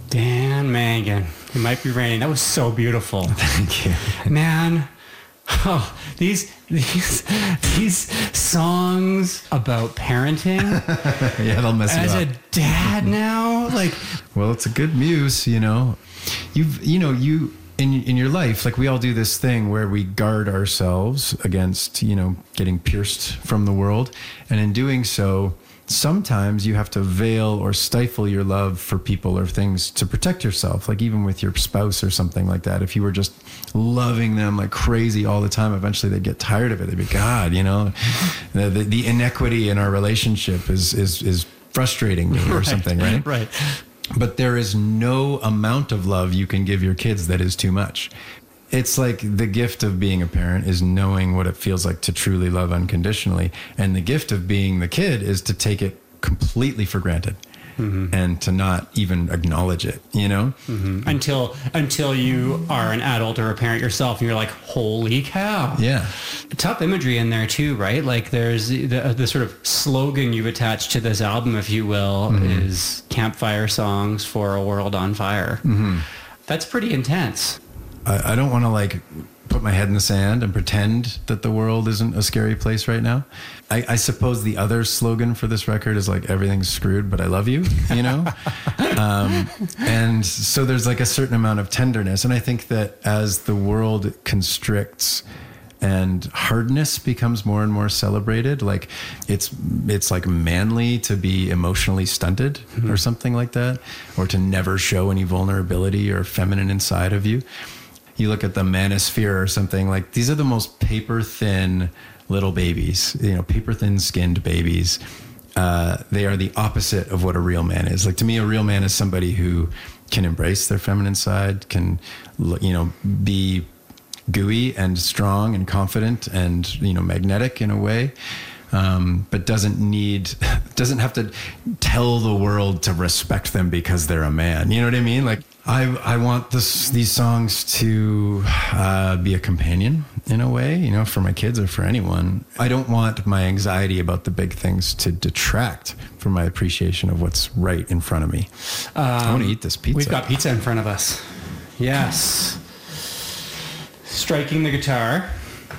Dan Mangan. It might be raining. That was so beautiful. Thank you. Man, oh, these songs about parenting. Yeah, they'll mess you As up. a dad now, like, Well, it's a good muse, you know. You in your life, like we all do this thing where we guard ourselves against, getting pierced from the world, and in doing so, sometimes you have to veil or stifle your love for people or things to protect yourself. Like even with your spouse or something like that, if you were just loving them like crazy all the time, eventually they'd get tired of it. They'd be, God, the inequity in our relationship is frustrating me or something, right? Right. But there is no amount of love you can give your kids that is too much. It's like the gift of being a parent is knowing what it feels like to truly love unconditionally. And the gift of being the kid is to take it completely for granted and to not even acknowledge it, Until you are an adult or a parent yourself and you're like, holy cow. Yeah. Tough imagery in there too, right? Like there's the sort of slogan you've attached to this album, if you will, is campfire songs for a world on fire. That's pretty intense. I don't want to put my head in the sand and pretend that the world isn't a scary place right now. I suppose the other slogan for this record is everything's screwed, but I love you, and so there's a certain amount of tenderness. And I think that as the world constricts and hardness becomes more and more celebrated, it's manly to be emotionally stunted or something like that, or to never show any vulnerability or feminine inside of you. You look at the manosphere or something, these are the most paper thin little babies, paper thin skinned babies. They are the opposite of what a real man is. To me, a real man is somebody who can embrace their feminine side, can, be gooey and strong and confident and, magnetic in a way. But doesn't have to tell the world to respect them because they're a man. You know what I mean? I want these songs to be a companion in a way, for my kids or for anyone. I don't want my anxiety about the big things to detract from my appreciation of what's right in front of me. I want to eat this pizza. We've got pizza in front of us. Yes. Striking the guitar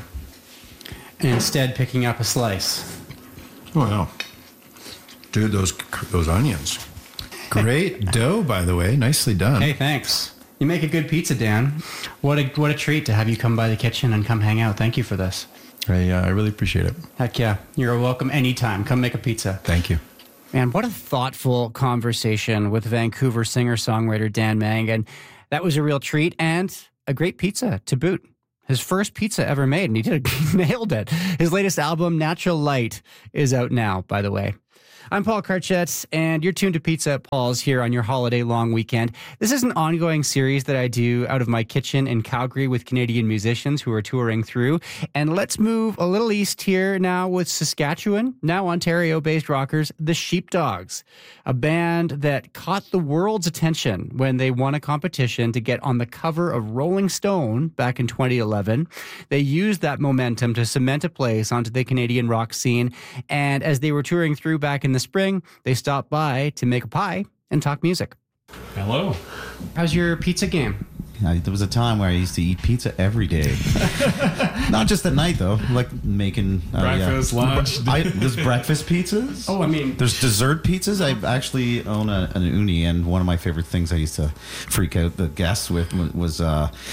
and instead picking up a slice. Oh, wow. Dude, those onions. Great dough, by the way. Nicely done. Hey, thanks. You make a good pizza, Dan. What a treat to have you come by the kitchen and come hang out. Thank you for this. I really appreciate it. Heck yeah. You're welcome anytime. Come make a pizza. Thank you. Man, what a thoughtful conversation with Vancouver singer-songwriter Dan Mangan. That was a real treat and a great pizza to boot. His first pizza ever made, and he nailed it. His latest album, Natural Light, is out now, by the way. I'm Paul Karchet, and you're tuned to Pizza at Paul's here on your holiday long weekend. This is an ongoing series that I do out of my kitchen in Calgary with Canadian musicians who are touring through. And let's move a little east here now with Saskatchewan, now Ontario-based rockers, the Sheepdogs, a band that caught the world's attention when they won a competition to get on the cover of Rolling Stone back in 2011. They used that momentum to cement a place onto the Canadian rock scene. And as they were touring through back in the spring, they stopped by to make a pie and talk music. Hello. How's your pizza game? There was a time where I used to eat pizza every day. Not just at night, though. Making... breakfast, lunch. There's breakfast pizzas. Oh, I mean... There's dessert pizzas. I actually own an uni, and one of my favorite things I used to freak out the guests with was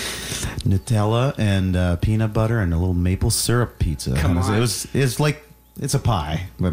Nutella and peanut butter and a little maple syrup pizza. Come on. It's like... It's a pie, but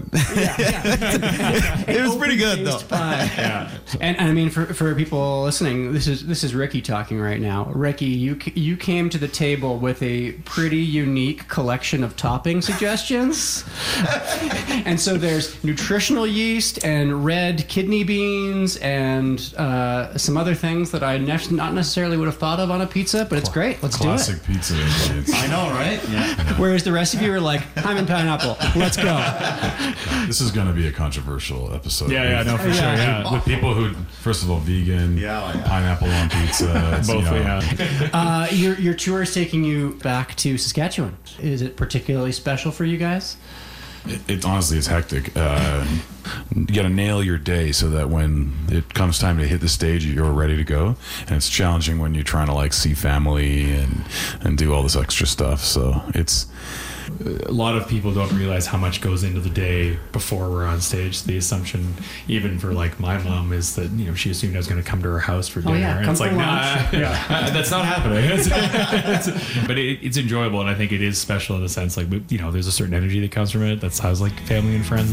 it was pretty good though. Pie. Yeah, and I mean for people listening, this is Ricky talking right now. Ricky, you came to the table with a pretty unique collection of topping suggestions, and so there's nutritional yeast and red kidney beans and some other things that I not necessarily would have thought of on a pizza, but it's great. Let's do it. Classic pizza ingredients. I know, right? Yeah. Whereas the rest of you are like, I'm in pineapple. Let's go. This is going to be a controversial episode. Yeah, no, for sure. Yeah, With people who, first of all, vegan, pineapple on pizza. both. Yeah. Your tour is taking you back to Saskatchewan. Is it particularly special for you guys? It's honestly, it's hectic. You got to nail your day so that when it comes time to hit the stage, you're ready to go. And it's challenging when you're trying to like see family and do all this extra stuff. So it's a lot of people don't realize how much goes into the day before we're on stage. The assumption, even for like my mom, is that she assumed I was going to come to her house for dinner, and it's like, nah, that's not happening. But it's enjoyable, and I think it is special in a sense. Like there's a certain energy that comes from it. That's how it's like family and friends.